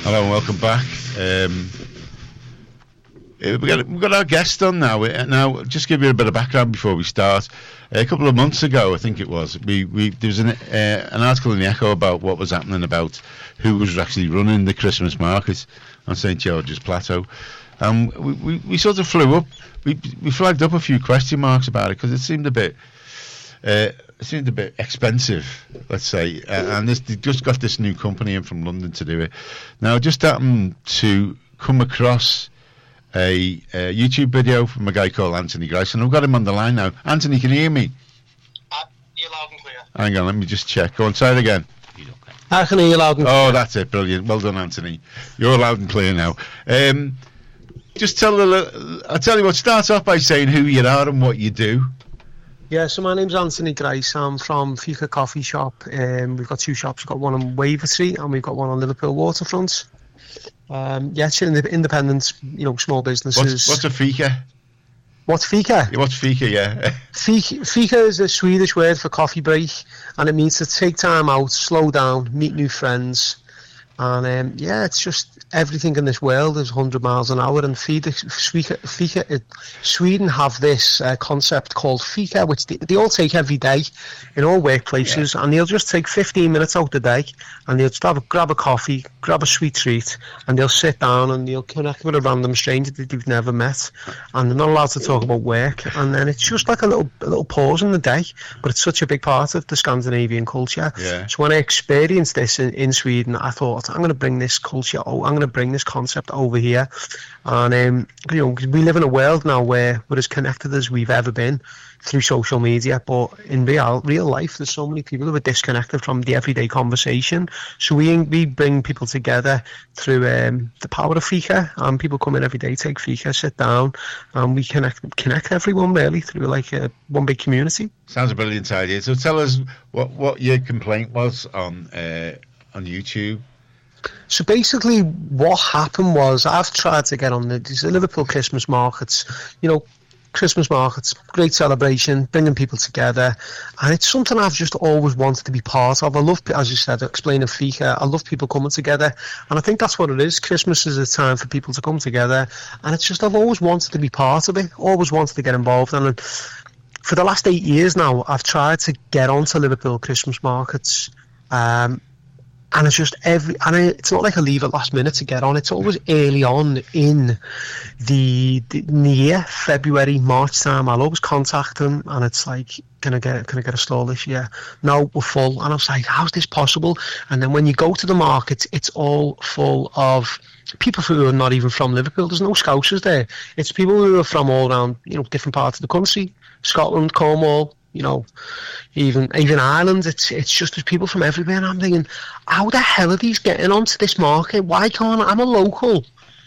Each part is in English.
Hello and welcome back. We've got our guest on now. Now, just give you a bit of background before we start. A couple of months ago, I think it was, there was an article in the Echo about what was happening, about who was actually running the Christmas market on St George's Plateau. We sort of flew up. We flagged up a few question marks about it because it seemed a bit expensive, let's say, and they just got this new company in from London to do it. Now, I just happened to come across a YouTube video from a guy called Anthony Grice, and I've got him on the line now. Anthony, can you hear me? You're loud and clear. Hang on, let me just check. Go on, say it again. I can hear you loud and clear. Oh, that's it, brilliant. Well done, Anthony. You're loud and clear now. Just I'll tell you what, start off by saying who you are and what you do. Yeah, so my name's Anthony Grice. I'm from Fika Coffee Shop. We've got two shops. We've got one on Wavertree and we've got one on Liverpool Waterfront. It's independent, small businesses. What's a fika? What's fika? What's fika, yeah. Fika is a Swedish word for coffee break, and it means to take time out, slow down, meet new friends. And it's just everything in this world is 100 miles an hour, and Sweden have this concept called fika, which they all take every day in all workplaces, and they'll just take 15 minutes out the day, and they'll just grab a coffee, grab a sweet treat, and they'll sit down and they'll connect with a random stranger that they've never met, and they're not allowed to talk about work, and then it's just like a little pause in the day, but it's such a big part of the Scandinavian culture. Yeah. So when I experienced this in Sweden, I thought, I'm going to bring this culture, I'm going to bring this concept over here. And we live in a world now where we're as connected as we've ever been through social media, but in real life there's so many people who are disconnected from the everyday conversation. So we bring people together through the power of fika, and people come in every day, take fika, sit down, and we connect everyone really through like one big community. Sounds a brilliant idea. So tell us what your complaint was on YouTube. So basically what happened was, I've tried to get on the Liverpool Christmas markets, Christmas markets, great celebration, bringing people together, and it's something I've just always wanted to be part of. I love, as you said, explaining fika, I love people coming together, and I think that's what it is. Christmas is a time for people to come together, and it's just, I've always wanted to be part of it, always wanted to get involved, and for the last 8 years now, I've tried to get onto Liverpool Christmas markets, and it's just it's not like I leave at last minute to get on. It's always early on in the year, February, March time. I'll always contact them, and it's like, can I get a stall this year? No, we're full. And I was like, how's this possible? And then when you go to the markets, it's all full of people who are not even from Liverpool. There's no Scousers there. It's people who are from all around, different parts of the country, Scotland, Cornwall, even Ireland. It's just there's people from everywhere, and I'm thinking, how the hell are these getting onto this market? Why can't I'm a local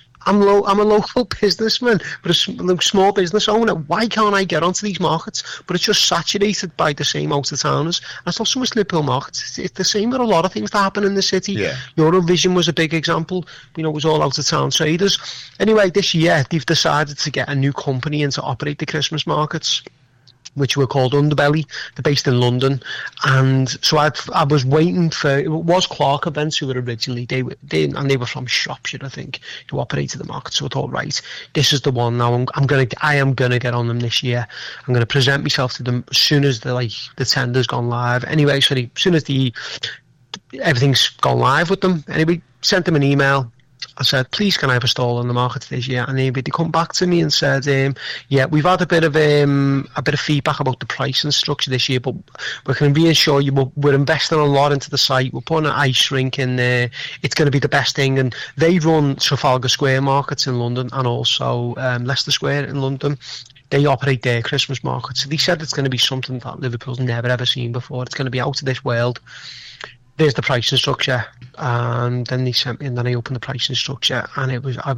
businessman, but a small business owner. Why can't I get onto these markets? But it's just saturated by the same out of towners. And it's not so much Liverpool markets. It's the same with a lot of things that happen in the city. Yeah. Eurovision was a big example. It was all out of town traders. Anyway, this year they've decided to get a new company in to operate the Christmas markets, which were called Underbelly. They're based in London, and so I was waiting for, it was Clark Events who were originally, they were from Shropshire, I think, who operated the market. So I thought, right, this is the one now. I am gonna get on them this year. I'm gonna present myself to them as soon as the tender's gone live. Anyway, so as soon as everything's gone live with them. Anyway, sent them an email. I said, please, can I have a stall on the market this year? And they come back to me and said, we've had a bit of feedback about the pricing structure this year, but we can reassure you we're investing a lot into the site. We're putting an ice rink in there. It's going to be the best thing. And they run Trafalgar Square markets in London and also Leicester Square in London. They operate their Christmas market. So they said it's going to be something that Liverpool's never ever seen before. It's going to be out of this world. There's the pricing structure, and then they sent me, and then I opened the pricing structure, and it was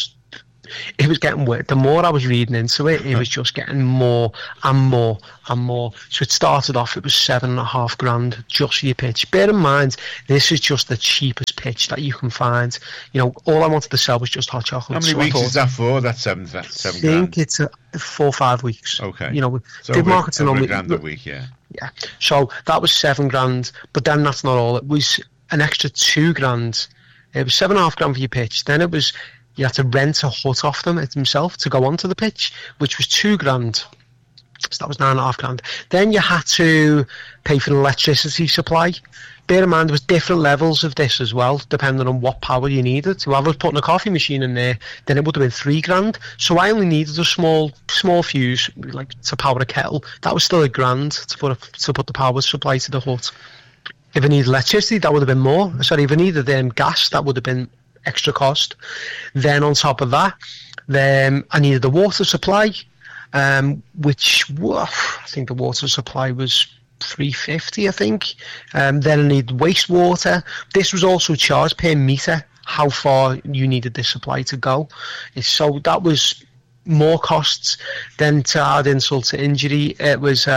getting worse. The more I was reading into it, it was just getting more and more and more. So it started off, it was $7,500 just for your pitch. Bear in mind, this is just the cheapest pitch that you can find. All I wanted to sell was just hot chocolate. How many weeks is that for? That's seven grand. I think it's 4 or 5 weeks. Okay. So the markets are normally £1,000 a week, yeah. Yeah. So that was $7,000, but then that's not all. It was an extra $2,000 It was £7.5 for your pitch. Then it was, you had to rent a hut off them himself to go onto the pitch, which was £2,000. So that was £9.5. Then you had to pay for an electricity supply. Bear in mind, there was different levels of this as well, depending on what power you needed. So if I was putting a coffee machine in there, then it would have been £3,000. So I only needed a small fuse, like to power a kettle. That was still £1,000 to put the power supply to the hut. If I needed electricity, that would have been more. Sorry, if I needed gas, that would have been extra cost. Then on top of that, then I needed the water supply, which I think the water supply was £350, I think. Then I need wastewater. This was also charged per meter, how far you needed this supply to go. So that was more costs. Then to add insult to injury, it was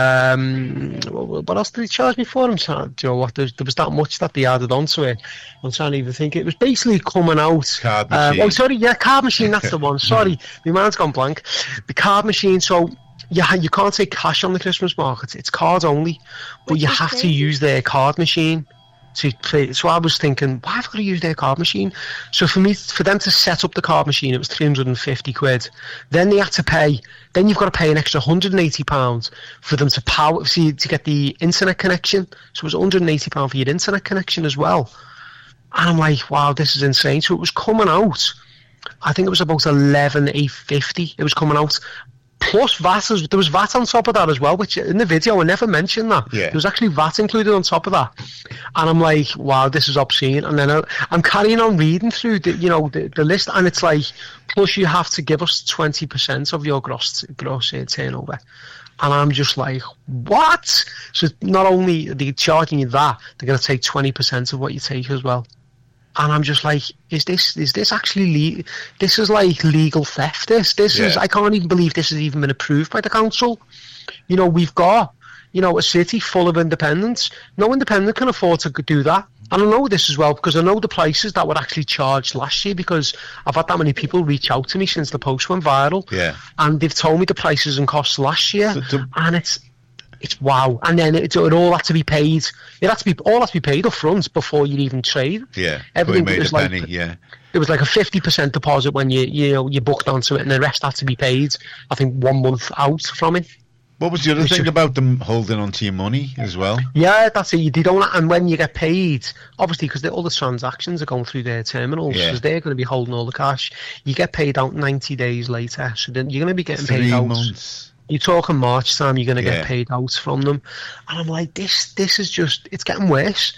what else did they charge me for? Do you know what? There was that much that they added onto it. I'm trying to even think. It was basically coming out. Card machine. Card machine. That's the one. Sorry, my mind's gone blank. The card machine. So yeah, you can't take cash on the Christmas market. It's cards only, but you have to use their card machine to play. So I was thinking, why have I got to use their card machine? So for them to set up the card machine, it was £350. Then they had to pay. Then you've got to pay an extra £180 for them to get the internet connection. So it was £180 for your internet connection as well. And I'm like, wow, this is insane. So it was coming out. I think it was about $11,850. It was coming out. Plus VAT, there was VAT on top of that as well, which in the video I never mentioned that. Yeah. There was actually VAT included on top of that. And I'm like, wow, this is obscene. And then I'm carrying on reading through the list, and it's like, plus you have to give us 20% of your gross turnover. And I'm just like, what? So not only are they charging you that, they're going to take 20% of what you take as well. And I'm just like, is this actually this is like legal theft? This is, I can't even believe this has even been approved by the council. We've got, a city full of independents. No independent can afford to do that. And I know this as well because I know the prices that were actually charged last year, because I've had that many people reach out to me since the post went viral. Yeah. And they've told me the prices and costs last year. And it's wow. And then it all had to be paid. All had to be paid up front before you even trade. Yeah. Everything was like penny, yeah. It was like a 50% deposit when you booked onto it, and the rest had to be paid, I think, 1 month out from it. What was the other thing about them holding onto your money as well? Yeah, that's it. They don't, and when you get paid, obviously, because all the transactions are going through their terminals, because they're going to be holding all the cash, you get paid out 90 days later. So then you're going to be getting paid out. 3 months. You're talking March time, you're going to get paid out from them. And I'm like, this is just, it's getting worse.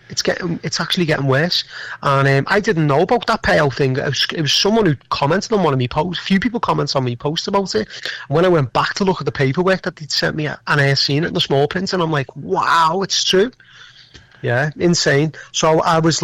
It's actually getting worse. And I didn't know about that payout thing. It was someone who commented on one of my posts. A few people commented on my post about it. And when I went back to look at the paperwork that they'd sent me, and I had seen it in the small print, and I'm like, wow, it's true. Yeah, insane. So I was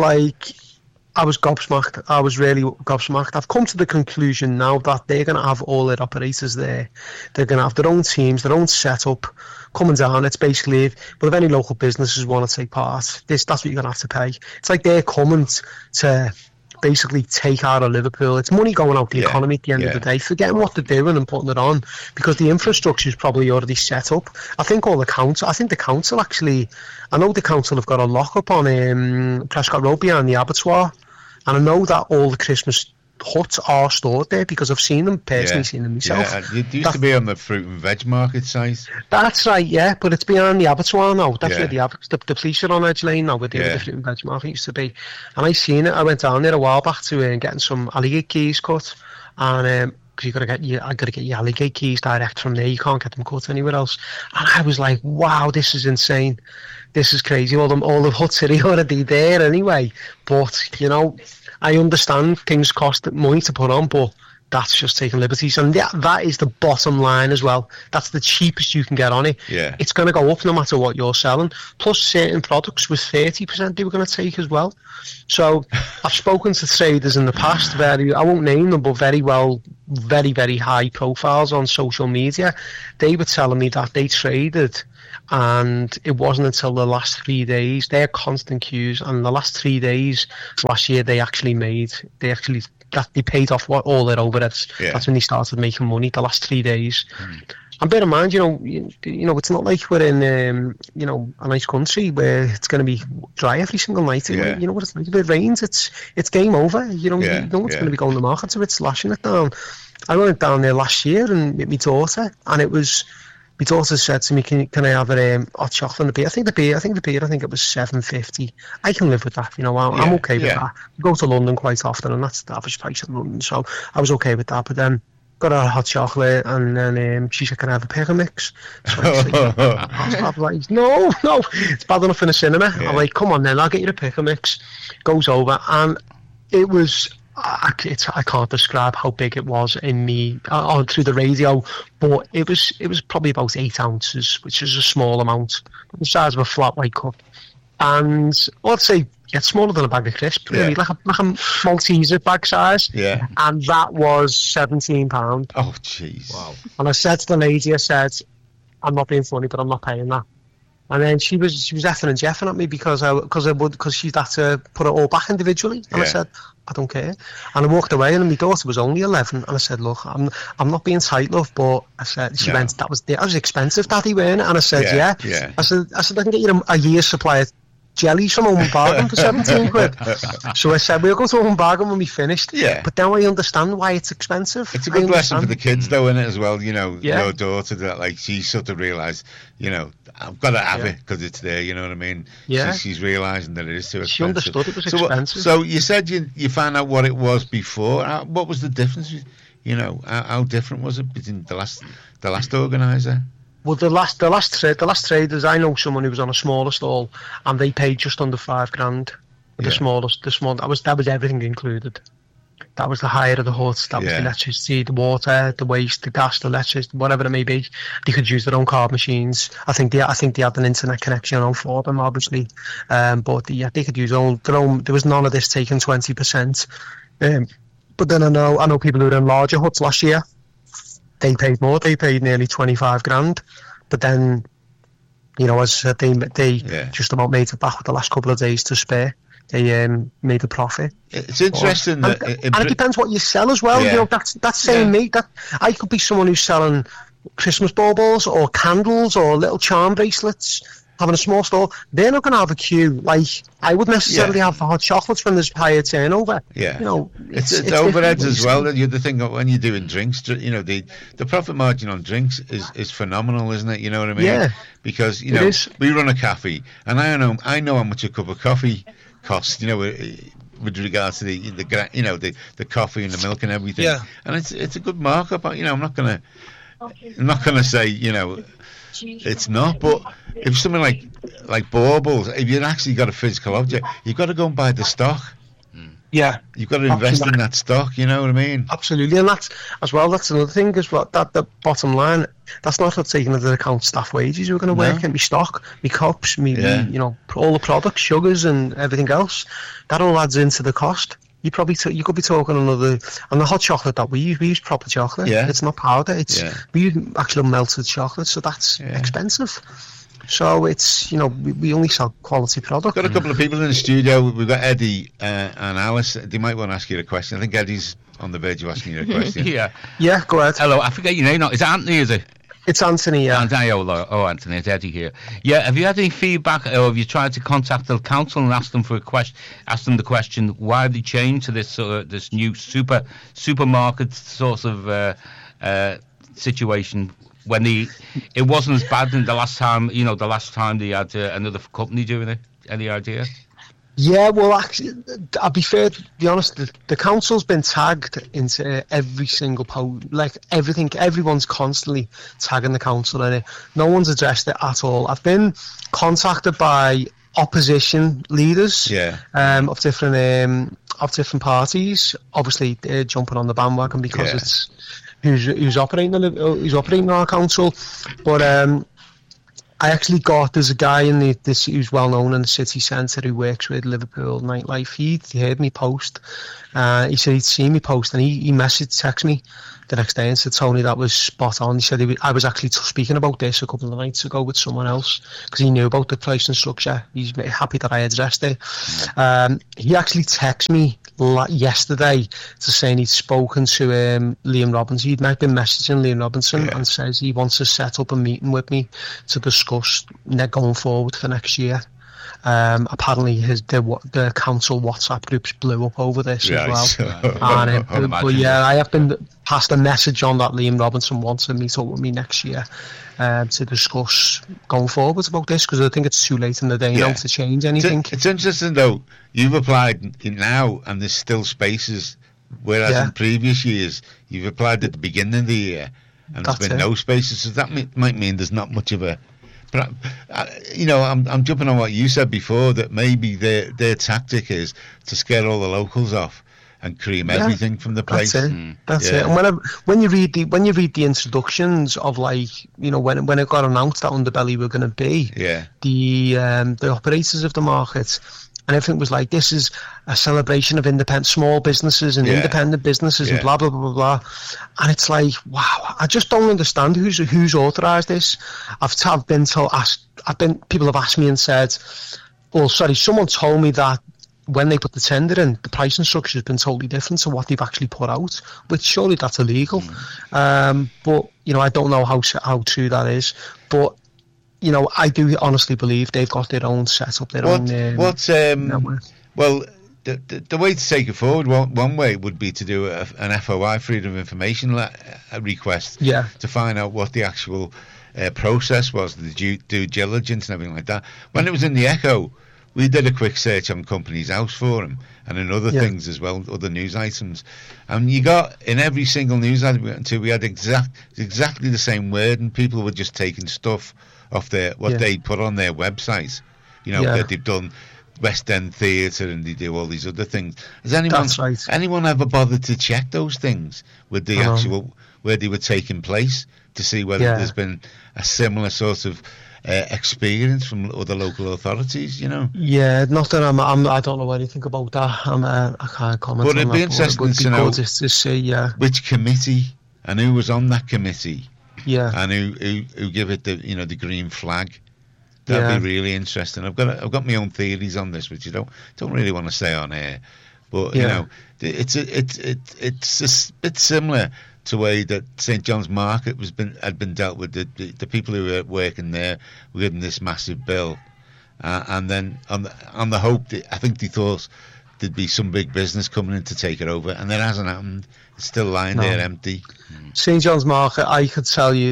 gobsmacked. I was really gobsmacked. I've come to the conclusion now that they're going to have all their operators there. They're going to have their own teams, their own setup coming down. It's basically, but if any local businesses want to take part, that's what you're going to have to pay. It's like they're coming to basically take out of Liverpool. It's money going out the economy at the end of the day, forgetting what they're doing and putting it on, because the infrastructure is probably already set up. I think the council actually, I know the council have got a lock-up on Prescott Road behind the abattoir. And I know that all the Christmas huts are stored there because I've seen them, personally seen them myself. Yeah, it used to be on the fruit and veg market site. That's right, yeah, but it's behind the abattoir now. That's where the police are on Edge Lane now, where the fruit and veg market used to be. And I seen it. I went down there a while back to getting some alligator keys cut, and because I got to get your alligator keys direct from there. You can't get them cut anywhere else. And I was like, wow, this is insane. This is crazy. All the huts are already there anyway. But I understand things cost money to put on, but that's just taking liberties. And that is the bottom line as well. That's the cheapest you can get on it. Yeah. It's going to go up no matter what you're selling. Plus certain products with 30% they were going to take as well. So I've spoken to traders in the past, I won't name them, but very, very high profiles on social media. They were telling me that they traded, and it wasn't until the last 3 days, they're constant queues, and the last 3 days last year they paid off all their overheads. That's when they started making money, the last 3 days. And bear in mind, it's not like we're in, a nice country where it's going to be dry every single night. Yeah. You know what it's like? If it rains, it's game over. You know what's going to be going to market, so it's slashing it down. I went down there last year and with my daughter, and it was. My daughter said to me, "Can I have a hot chocolate and a beer?" I think the beer it was $7.50. I can live with that. I'm okay with that. I go to London quite often, and that's the average price in London, so I was okay with that. But then got her a hot chocolate, and then she said, "Can I have a pick and mix?" So I was like, "No, it's bad enough in the cinema." I'm like, "Come on then, I'll get you a pick and mix." Goes over, and it was. I can't describe how big it was in me through the radio, but it was probably about 8 ounces, which is a small amount, the size of a flat white cup. And I'd say it's smaller than a bag of crisps, really, like a Malteser bag size. Yeah. And that was £17. Oh, jeez. Wow. And I said to the lady, "I'm not being funny, but I'm not paying that." And then she was effing and jeffing at me because she'd had to put it all back individually. And I said, "I don't care." And I walked away, and my daughter was only 11. And I said, "Look, I'm not being tight, love," but I said, she went, that was expensive, Daddy, weren't it? And I said, yeah. I said, I can get you a year's supply of jellies from Home and Bargain for 17 quid. So I said, we'll go to Home and Bargain when we finished. Yeah. But now I understand why it's expensive. It's a good lesson for the kids, though, isn't it, as well? Your daughter, that like she sort of realised, I've got to have it because it's there, you know what I mean? Yeah. She's realising that it is too expensive. She understood it was expensive. So you said you found out what it was before. What was the difference? How different was it between the last organiser? Well, the last traders, I know someone who was on a smaller stall, and they paid just under $5,000. The smallest, that was everything included. That was the hire of the hut, that was the electricity, the water, the waste, the gas, the electricity, whatever it may be. They could use their own card machines. I think they had an internet connection on for them, obviously. But they could use their own. There was none of this taking 20%. But then I know people who were in larger huts last year. They paid more. They paid nearly $25,000. But then, as I said, they just about made it back with the last couple of days to spare. They made a profit. It's interesting and it depends what you sell as well. Yeah. That's saying me. That I could be someone who's selling Christmas baubles or candles or little charm bracelets, having a small store. They're not going to have a queue like I would necessarily have for hot chocolates when there's higher turnover. Yeah, it's overheads as well. The other thing when you're doing drinks, the profit margin on drinks is phenomenal, isn't it? You know what I mean? Yeah. Because we run a cafe, and I know how much a cup of coffee costs. With regards to the coffee and the milk and everything. Yeah. And it's a good markup. I'm not gonna say it's not, but if something like baubles, if you've actually got a physical object, you've got to go and buy the stock. Yeah, you've got to invest in that stock. You know what I mean? Absolutely, and that's another thing as well. That the bottom line, that's not taking into account staff wages. We're going to work in my stock, my cups, all the products, sugars, and everything else. That all adds into the cost. You probably you could be talking another, and the hot chocolate that we use proper chocolate. Yeah. It's not powder. We use actual melted chocolate, so that's expensive. So it's we only sell quality product. Got a couple of people in the studio. We've got Eddie and Alice. They might want to ask you a question. I think Eddie's on the verge of asking you a question. Yeah, go ahead. Hello, I forget your name now. Is it Anthony, is it? It's Anthony, yeah. Anthony, it's Eddie here. Yeah, have you had any feedback, or have you tried to contact the council and ask them the question why they changed to this new supermarket sort of situation when it wasn't as bad in the last time they had another company doing it? Any idea? Yeah, well, actually, I'll be fair, to be honest, the council's been tagged into every single post, like everything, everyone's constantly tagging the council in it. No one's addressed it at all. I've been contacted by opposition leaders of different parties. Obviously, they're jumping on the bandwagon because it's who's operating our council. But I actually there's a guy who's well known in the city centre who works with Liverpool Nightlife. He heard me post. He said he'd seen me post, and he texted me the next day and said, "Tony, that was spot on." He said I was actually speaking about this a couple of nights ago with someone else because he knew about the pricing structure. He's happy that I addressed it. He actually texted me yesterday to saying he'd spoken to Liam Robinson. He'd been messaging Liam Robinson and says he wants to set up a meeting with me to discuss going forward for next year. Apparently the council WhatsApp groups blew up over this as well. But yeah, I have been passed a message on that Liam Robinson wants to meet up with me next year to discuss going forward about this, because I think it's too late in the day now to change anything. It's interesting though, you've applied now and there's still spaces, whereas in previous years you've applied at the beginning of the year and there's been no spaces, so that might mean there's not much of a... But I'm jumping on what you said before, that maybe their tactic is to scare all the locals off and cream everything from the place. That's it. And when you read the introductions of, like, when it got announced that Underbelly were going to be the operators of the market, and everything was like, this is a celebration of small businesses and independent businesses and blah, blah, blah, blah, blah. And it's like, wow, I just don't understand who's authorised this. People have asked me and said, well, sorry, someone told me that when they put the tender in, the pricing structure has been totally different to what they've actually put out, which surely that's illegal. But, I don't know how true that is. But, I do honestly believe they've got their own setup, their own... Well, the way to take it forward, one way would be to do an FOI, Freedom of Information request, to find out what the actual process was, the due diligence and everything like that. When it was in the Echo, we did a quick search on Companies House for him and in other things as well, other news items. And you got, in every single news item we went into, we had exactly the same word, and people were just taking stuff off what they put on their website. That they've done West End Theatre and they do all these other things. Has anyone ever bothered to check those things with the actual, where they were taking place, to see whether there's been a similar sort of experience from other local authorities? Yeah, not that I don't know anything about that. I can't comment. But it'd be interesting to know to see which committee and who was on that committee. And who give it the green flag. That'd be really interesting. I've got my own theories on this, which I don't really want to say on air, but it's a bit similar to the way that St John's Market had been dealt with. The people who were working there were given this massive bill, and then on the hope that I think they thought there'd be some big business coming in to take it over, and that hasn't happened. It's still lying there empty. St John's Market, I could tell you,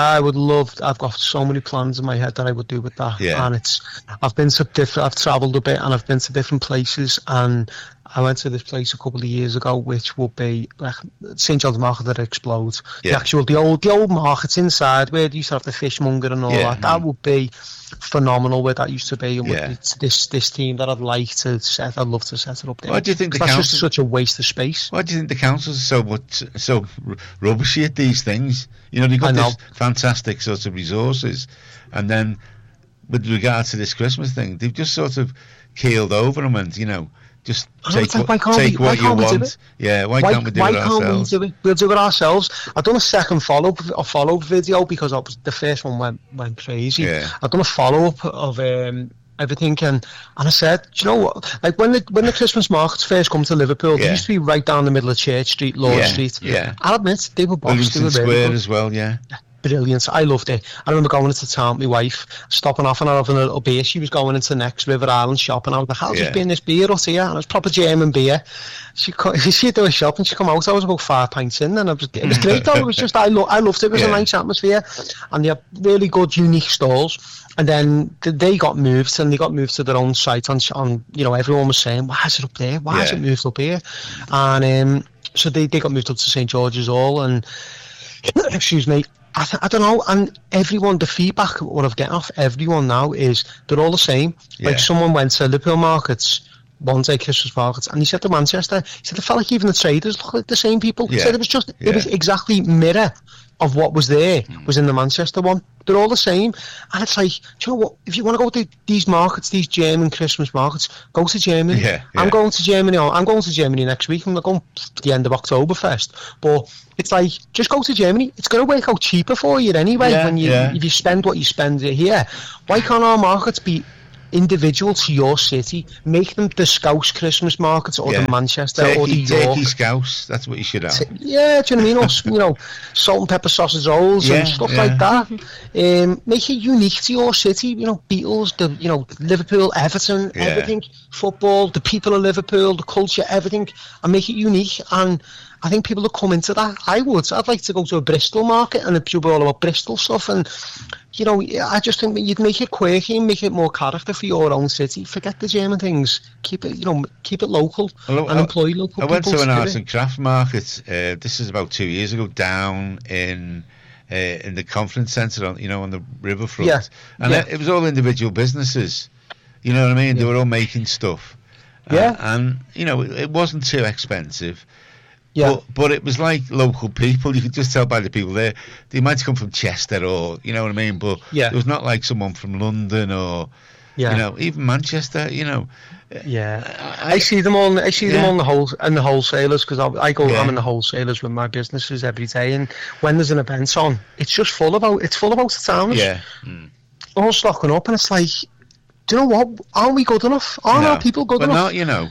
I've got so many plans in my head that I would do with that. And I've travelled a bit and I've been to different places, and I went to this place a couple of years ago, which would be like St John's Market that explodes. The old markets inside where they used to have the fishmonger and all that. That would be phenomenal where that used to be, and with this team that I'd love to set it up there. Why do you think that's just such a waste of space? Why do you think the councils are so rubbishy at these things? They've got this fantastic sorts of resources, and then with regard to this Christmas thing, they've just sort of keeled over them and just take what you want. Why can't we do it ourselves? We'll do it ourselves. I've done a second follow-up video because the first one went crazy. I've done a follow-up of everything, and I said, do you know what? Like when the Christmas markets first come to Liverpool, they used to be right down the middle of Church Street, Lord Street. I'll admit they were boxed. Williamson Square as well. Brilliant. I loved it. I remember going into town with my wife, stopping off and having a little beer. She was going into Next River Island shop, and I was like, how's been this beer out here? And it was proper German beer. She'd do a shop and she'd come out. I was about 5 pints in, and it was great though. It was just, I loved it. It was a nice atmosphere, and they had really good, unique stalls. And then they got moved, and they got moved to their own site on everyone was saying, why is it up there? Why is it moved up here? And so they got moved up to St George's Hall, and excuse me, I don't know, and everyone, the feedback what I've getting off everyone now is they're all the same. Like someone went to Liverpool markets one day, Christmas markets, and he said to Manchester, he said it felt like even the traders look like the same people. He said it was exactly mirror of what was there was in the Manchester one. They're all the same, and it's like, do you know what? If you want to go to these markets, these German Christmas markets, go to Germany. I'm going to Germany. I'm going to Germany next week. I'm not going to the end of Oktoberfest, but it's like, just go to Germany. It's going to work out cheaper for you anyway. If you spend what you spend here, why can't our markets be individual to your city. Make them the Scouse Christmas markets or the Manchester or the York. Turkey Scouse, that's what you should have. Yeah, do you know what I mean? Or, salt and pepper sausage rolls and stuff like that. Make it unique to your city. Beatles, Liverpool, Everton, everything. Football, the people of Liverpool, the culture, everything, and make it unique. And I think people will come into that. I'd like to go to a Bristol market and it'd be all about Bristol stuff. And I just think that you'd make it quirky and make it more character for your own city. Forget the German things. Keep it local and employ local people. I went to an arts and craft market. This is about 2 years ago, down in the conference centre on the riverfront, and it was all individual businesses. You know what I mean? They were all making stuff. And it wasn't too expensive. Yeah. But it was like local people. You could just tell by the people there. They might come from Chester or, you know what I mean? But it was not like someone from London or, even Manchester, Yeah. I see them on the wholesalers, because I'm in the wholesalers with my businesses every day. And when there's an event on, it's just full about the towns. Yeah. All stocking up, and it's like, do you know what? Aren't we good enough? Aren't our people good enough?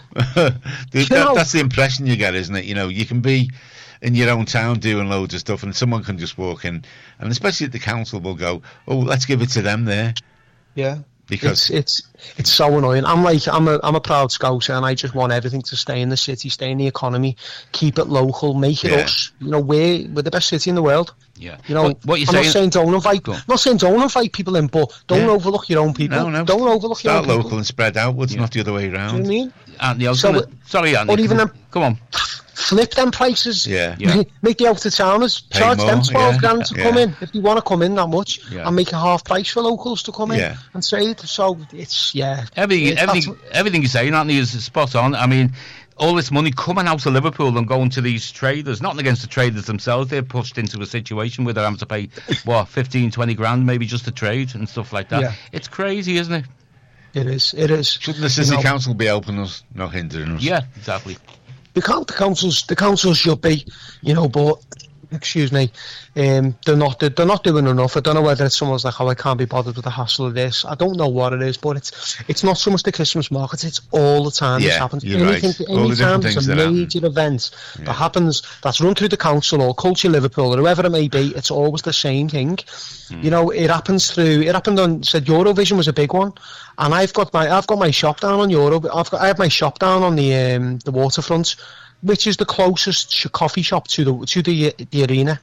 That's the impression you get, isn't it? You can be in your own town doing loads of stuff, and someone can just walk in, and especially at the council will go, "Oh, let's give it to them there." Yeah, because it's so annoying. I'm a proud Scouser, and I just want everything to stay in the city, stay in the economy, keep it local, make it us. We're the best city in the world. Yeah. What you're saying? Not saying don't invite people in, but don't overlook your own people. No. Don't overlook your own people. Start local and spread outwards, not the other way around. Do you know what I mean? Anthony, sorry, Anthony. Or even come on. Flip them prices. Yeah. Make the out-of-towners charge them 12 grand to come in if you want to come in that much, and make a half price for locals to come in and trade. So it's everything you say, Anthony, is spot on. I mean, all this money coming out of Liverpool and going to these traders, nothing against the traders themselves, they're pushed into a situation where they're having to pay 15-20 grand maybe just to trade and stuff like that. It's crazy, isn't it? It is. Shouldn't the city council be helping us, not hindering us? Yeah, exactly. The councils should be, but excuse me, they're not doing enough. I don't know whether it's someone's like, I can't be bothered with the hassle of this. I don't know what it is, but it's not so much the Christmas markets, it's all the time this happens. Anytime there's a major event that happens, that's run through the council or Culture Liverpool or whoever it may be, it's always the same thing. It happened on, said Eurovision was a big one, and I've got my shop down on I have my shop down on the waterfront, which is the closest coffee shop to the arena.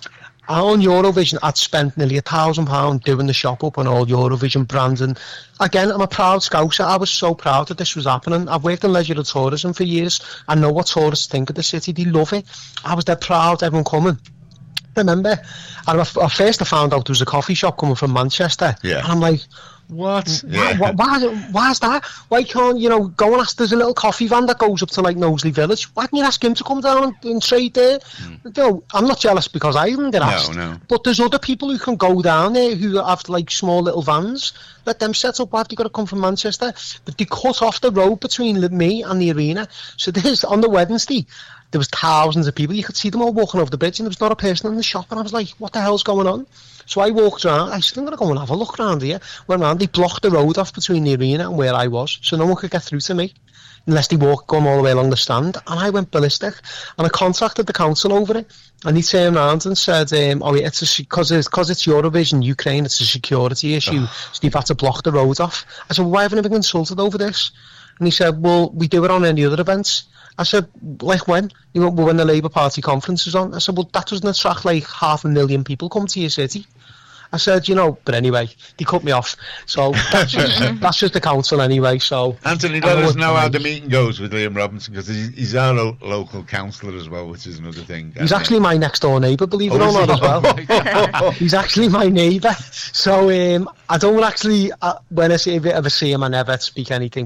On Eurovision, I'd spent nearly £1,000 doing the shop up on all Eurovision brands, and again, I'm a proud Scouser. I was so proud that this was happening. I've worked in leisure and tourism for years. I know what tourists think of the city. They love it. I was dead proud, everyone coming. Remember, and at first I found out there was a coffee shop coming from Manchester, and I'm like, what? Yeah. Why's that? Why can't go and ask? There's a little coffee van that goes up to like Knowsley Village. Why can't you ask him to come down and trade there? I'm not jealous because I haven't been asked. No. But there's other people who can go down there who have like small little vans. Let them set up. Why have they got to come from Manchester? But they cut off the road between me and the arena. So there's on the Wednesday, there was thousands of people. You could see them all walking over the bridge, and there was not a person in the shop. And I was like, what the hell's going on? So I walked around. I said, I'm going to go and have a look around here. Went around. They blocked the road off between the arena and where I was, so no one could get through to me unless they going all the way along the stand. And I went ballistic. And I contacted the council over it. And he turned around and said, it's because it's Eurovision, Ukraine, it's a security issue. So they've had to block the road off. I said, well, why haven't I been consulted over this? And he said, well, we do it on any other events. I said, like when? When the Labour Party conference is on. I said, well, that doesn't attract like 500,000 people come to your city. I said, but anyway, they cut me off. So that's just the council anyway. So Anthony, let us know how the meeting goes with Liam Robinson, because he's our local councillor as well, which is another thing. He's actually my next door neighbour, believe it or not, as well. He's actually my neighbour. So I don't actually, when I ever see him, I never speak anything.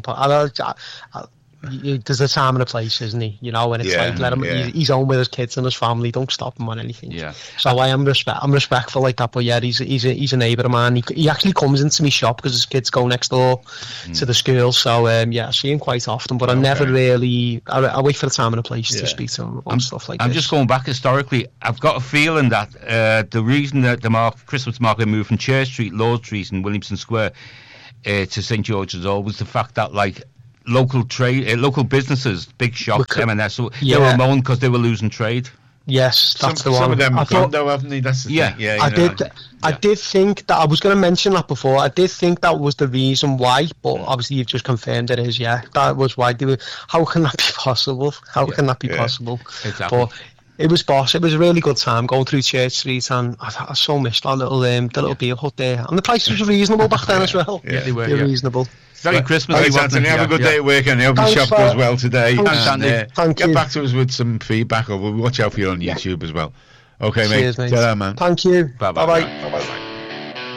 There's a time and a place, isn't he? And it's like, let him. He's home with his kids and his family. Don't stop him on anything. Yeah. So I'm respectful like that. But yeah, he's a neighbour of mine. He actually comes into my shop because his kids go next door to the school. So I see him quite often. But I never really. I wait for the time and a place to speak to him on stuff like this. I'm just going back historically. I've got a feeling that the reason that the Christmas market moved from Church Street, Lord Street, and Williamson Square to St George's Hall was the fact that like local businesses, big shops, M&S, they were moaned because they were losing trade. Yes, that's the one. Some of them have gone though, haven't they? That's the thing. Yeah, I did think that, I was going to mention that before, I did think that was the reason why, but obviously you've just confirmed it is, that was why they were. How can that be possible? Can that be possible? Exactly. But it was boss. It was a really good time going through Church Street, and I so missed that little beer hut there. And the prices were reasonable back then as well. Yeah, they were. Reasonable. Very Christmas. Thanks, Anthony. Have a good day at work, and I hope your shop goes well today. Thanks, and Thank get you. back to us with some feedback, or we'll watch out for you on YouTube as well. Okay, Cheers, mate. mate. Ta-ra, man. Thank you. Bye-bye. Bye-bye. Bye-bye.